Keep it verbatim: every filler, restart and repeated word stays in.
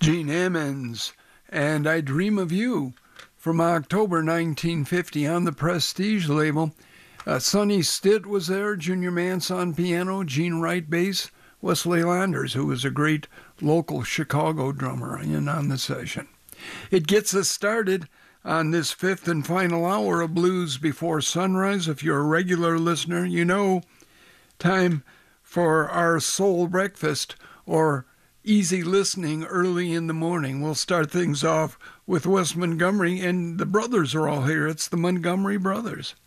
Gene Ammons, and I Dream of You from October nineteen fifty on the Prestige label. Uh, Sonny Stitt was there, Junior Mance on piano, Gene Wright bass, Wesley Landers, who was a great local Chicago drummer, in on the session. It gets us started on this fifth and final hour of Blues Before Sunrise. If you're a regular listener, you know, time for our soul breakfast or easy listening early in the morning. We'll start things off with Wes Montgomery, and the brothers are all here. It's the Montgomery Brothers.